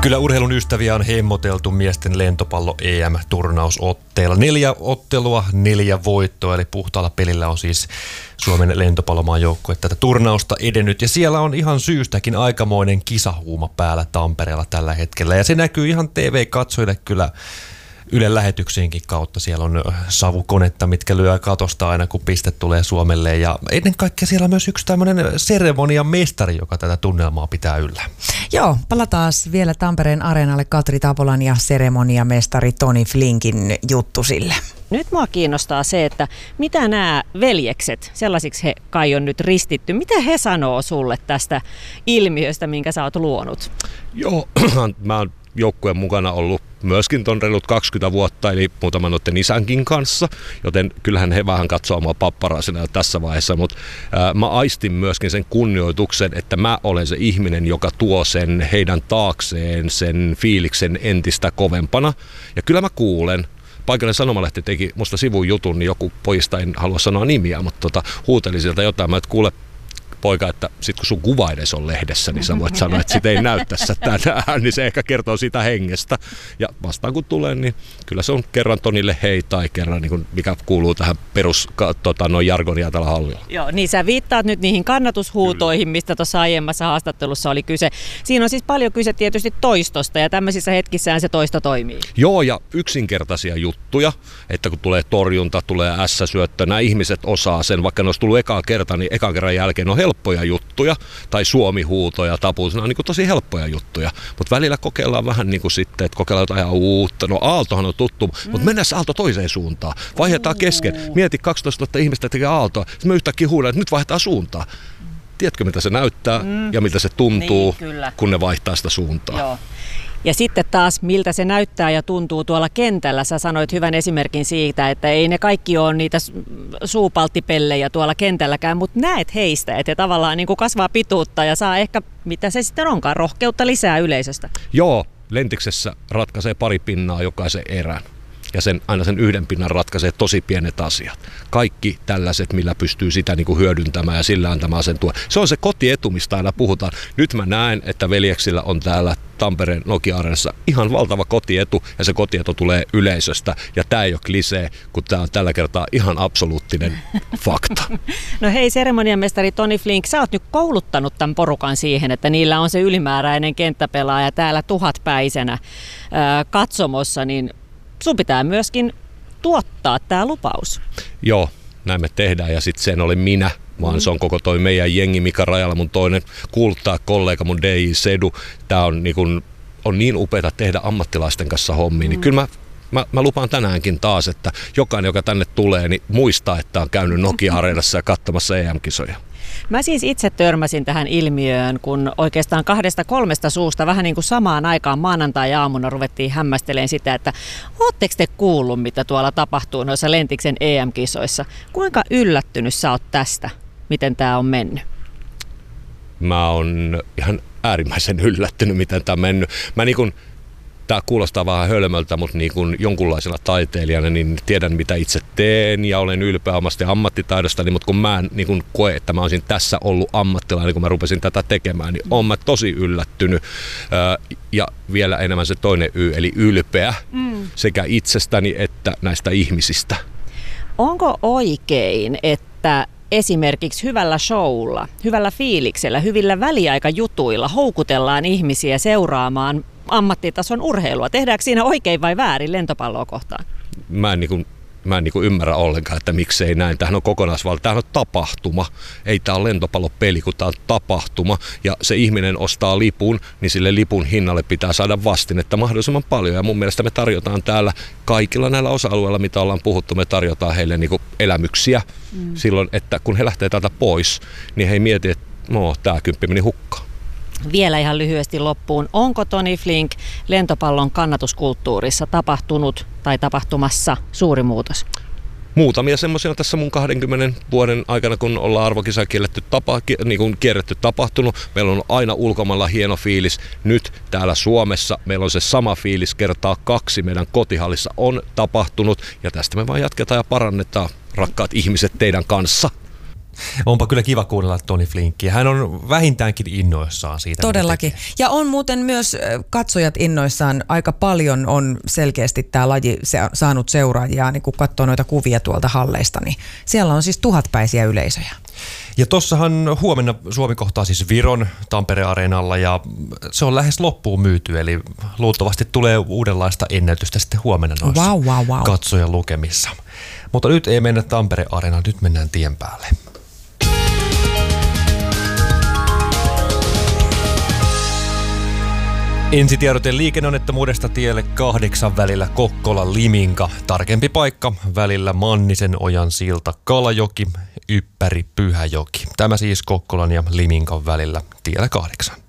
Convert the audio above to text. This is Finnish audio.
Kyllä urheilun ystäviä on hemmoteltu miesten lentopallo EM-turnausotteilla. 4 ottelua, 4 voittoa, eli puhtaalla pelillä on siis Suomen lentopallomaan joukkue tätä turnausta edennyt. Ja siellä on ihan syystäkin aikamoinen kisahuuma päällä Tampereella tällä hetkellä. Ja se näkyy ihan TV-katsojille kyllä Ylen lähetyksienkin kautta. Siellä on savukonetta, mitkä lyö katosta aina, kun piste tulee Suomelle. Ja ennen kaikkea siellä on myös yksi tämmöinen seremonian mestari, joka tätä tunnelmaa pitää yllä. Joo, palataan vielä Tampereen areenalle Katri Tapolan ja seremoniamestari Tony Flinkin juttu sille. Nyt mua kiinnostaa se, että mitä nämä veljekset, sellaisiksi he kai on nyt ristitty, mitä he sanoo sulle tästä ilmiöstä, minkä sä oot luonut? Joo, mä oon joukkueen mukana ollut myöskin ton reilut 20 vuotta, eli muutaman noiden isänkin kanssa, joten kyllähän he vähän katsoo omaa papparaisena jo tässä vaiheessa, mutta mä aistin myöskin sen kunnioituksen, että mä olen se ihminen, joka tuo sen heidän taakseen, sen fiiliksen entistä kovempana, ja kyllä mä kuulen. Paikallinen sanomalehti teki musta sivun jutun, niin joku pojista, en halua sanoa nimiä, mutta huuteli sieltä jotain, mä et kuule poika, että sit kun sun kuva edes on lehdessä, niin sä voit sanoa, että sit ei näy tässä tänään, niin se ehkä kertoo siitä hengestä. Ja vastaan kun tulee, niin kyllä se on kerran Tonille hei tai kerran, niin kuin, mikä kuuluu tähän perus jargonia tällä hallilla. Joo, niin sä viittaat nyt niihin kannatushuutoihin, mistä tuossa aiemmassa haastattelussa oli kyse. Siinä on siis paljon kyse tietysti toistosta ja tämmöisissä hetkissään se toisto toimii. Joo, ja yksinkertaisia juttuja, että kun tulee torjunta, tulee ässäsyöttö, nämä ihmiset osaa sen, vaikka ne olisi tullut ekaa kertaa, niin ekan kerran jälkeen on helppoja juttuja, tai Suomi-huutoja, tapuus, ne on niin kuin tosi helppoja juttuja, mutta välillä kokeillaan vähän niin kuin sitten, että kokeillaan jotain uutta, no aaltohan on tuttu, mutta mennään se aalto toiseen suuntaan, vaihdetaan kesken, mieti 12 000 ihmistä tekee aaltoa, sitten me yhtäkkiä huudan, että nyt vaihdetaan suuntaa. Tiedätkö, mitä se näyttää ja miltä se tuntuu, niin, kun ne vaihtaa sitä suuntaa? Joo. Ja sitten taas, miltä se näyttää ja tuntuu tuolla kentällä. Sä sanoit hyvän esimerkin siitä, että ei ne kaikki ole niitä suupalttipellejä tuolla kentälläkään, mutta näet heistä, että he tavallaan niin kuin kasvaa pituutta ja saa ehkä, mitä se sitten onkaan, rohkeutta lisää yleisöstä. Joo, Lentiksessä ratkaisee pari pinnaa jokaisen erän. Ja aina sen 1 pinnan ratkaisee tosi pienet asiat. Kaikki tällaiset, millä pystyy sitä niin kuin hyödyntämään ja sillä antamaan sen tuen. Se on se kotietu, mistä aina puhutaan. Nyt mä näen, että veljeksillä on täällä Tampereen Nokia-areenassa ihan valtava kotietu, ja se kotietu tulee yleisöstä. Ja tää ei ole klisee, kun tää on tällä kertaa ihan absoluuttinen fakta. No hei, seremoniamestari Tony Flink, sä oot nyt kouluttanut tämän porukan siihen, että niillä on se ylimääräinen kenttäpelaaja täällä 1000-päisenä katsomossa, niin sun pitää myöskin tuottaa tämä lupaus. Joo, näin me tehdään ja sitten se en ole minä, vaan se on koko toi meidän jengi, Mika Rajala, mun toinen kuuluttaa kollega, mun DJ Sedu. Tää on niin upeata tehdä ammattilaisten kanssa hommia, niin kyllä mä lupaan tänäänkin taas, että jokainen, joka tänne tulee, niin muistaa, että on käynyt Nokia-areenassa ja katsomassa EM-kisoja. Mä siis itse törmäsin tähän ilmiöön, kun oikeastaan 2-3 suusta vähän niin kuin samaan aikaan maanantai-aamuna ruvettiin hämmästelemään sitä, että ootteko te kuullut, mitä tuolla tapahtuu noissa Lentiksen EM-kisoissa? Kuinka yllättynyt sä oot tästä? Miten tää on mennyt? Mä oon ihan äärimmäisen yllättynyt, miten tää on mennyt. Tämä kuulostaa vähän hölmöltä, mutta niin kuin jonkunlaisena taiteilijana niin tiedän, mitä itse teen ja olen ylpeä omasta ammattitaidostani, mutta kun mä en niin kuin koe, että mä olisin tässä ollut ammattilainen, kun mä rupesin tätä tekemään, niin olen mä tosi yllättynyt. Ja vielä enemmän se toinen eli ylpeä sekä itsestäni että näistä ihmisistä. Onko oikein, että esimerkiksi hyvällä showlla, hyvällä fiiliksellä, hyvillä väliaikajutuilla houkutellaan ihmisiä seuraamaan ammattitason urheilua? Tehdäänkö siinä oikein vai väärin lentopalloa kohtaan? Mä en ymmärrä ollenkaan, että miksei näin. Tämähän on kokonaisvalta. Tämähän on tapahtuma. Ei tämä ole lentopallopeli, kun tämä on tapahtuma. Ja se ihminen ostaa lipun, niin sille lipun hinnalle pitää saada vastinetta mahdollisimman paljon. Ja mun mielestä me tarjotaan täällä kaikilla näillä osa-alueilla, mitä ollaan puhuttu, me tarjotaan heille niin kuin elämyksiä silloin, että kun he lähtee täältä pois, niin he ei mieti, että tämä 10 meni hukkaan. Vielä ihan lyhyesti loppuun. Onko Tony Flink lentopallon kannatuskulttuurissa tapahtunut tai tapahtumassa suuri muutos? Muutamia semmoisia tässä mun 20 vuoden aikana, kun ollaan arvokisa kierretty tapahtunut. Meillä on aina ulkomailla hieno fiilis. Nyt täällä Suomessa meillä on se sama fiilis kertaa 2. Meidän kotihallissa on tapahtunut ja tästä me vaan jatketaan ja parannetaan, rakkaat ihmiset, teidän kanssa. Onpa kyllä kiva kuunnella Tony Flinkkiä. Hän on vähintäänkin innoissaan siitä. Todellakin. Ja on muuten myös katsojat innoissaan. Aika paljon on selkeästi tämä laji saanut seuraajia, niin kun katsoo noita kuvia tuolta halleista, niin siellä on siis 1000-päisiä yleisöjä. Ja tossahan huomenna Suomi kohtaa siis Viron Tampere-areenalla ja se on lähes loppuun myyty, eli luultavasti tulee uudenlaista ennätystä sitten huomenna noissa katsojan lukemissa. Mutta nyt ei mennä Tampere-areenaan, nyt mennään tien päälle. Ensitiedote liikenneonnettomuudesta tielle 8 välillä Kokkola-Liminka. Tarkempi paikka välillä Mannisen ojan silta Kalajoki, Yppäri Pyhäjoki. Tämä siis Kokkolan ja Liminkan välillä tiellä 8.